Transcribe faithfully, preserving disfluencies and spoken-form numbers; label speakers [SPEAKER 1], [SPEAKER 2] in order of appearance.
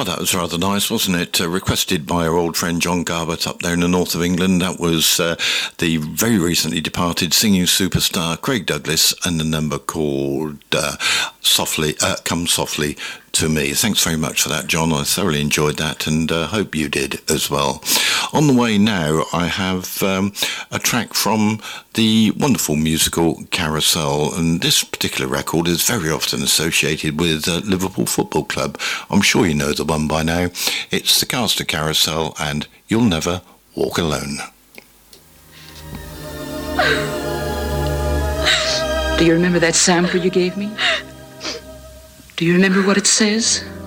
[SPEAKER 1] that was rather nice, wasn't it? Uh, requested by our old friend John Garbutt up there in the north of England. That was uh, the very recently departed singing superstar Craig Douglas, and the number called uh, Softly, uh, Come Softly to Me. Thanks very much for that, John. I thoroughly enjoyed that, and uh, hope you did as well. On the way now, I have um, a track from the wonderful musical Carousel, and this particular record is very often associated with uh, Liverpool Football Club. I'm sure you know the one by now. It's the cast of Carousel and You'll Never Walk Alone.
[SPEAKER 2] Do you remember that sample you gave me? Do you remember what it says?